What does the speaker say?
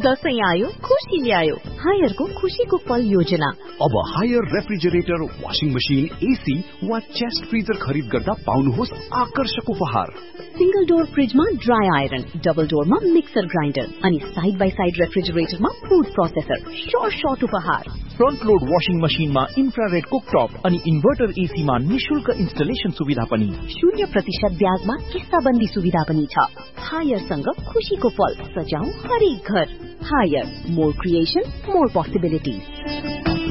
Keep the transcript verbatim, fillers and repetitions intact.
दशैं आयो खुशी ल्यायो। हायरको खुशीको फल योजना। अब higher refrigerator, washing machine, AC वा चेस्ट फ्रिजर खरिद गर्दा पाउनुहोस् आकर्षक उपहार। सिंगल डोर फ्रिजमा dry iron, double डोरमा mixer grinder अनि side by side रेफ्रिजरेटरमा food processor. Short short उपहार। फ्रन्ट लोड वाशिङ मशिनमा इन्फ्रारेड कुकटप अनि इन्भर्टर एसीमा निशुल्क इन्स्टलेसन सुविधा पनि। शून्य प्रतिशत ब्याजमा किस्ताबन्दी सुविधा पनि छ। हायरसँग खुशीको फल सजाऊ हरेक घर। Higher, more creation, more possibilities.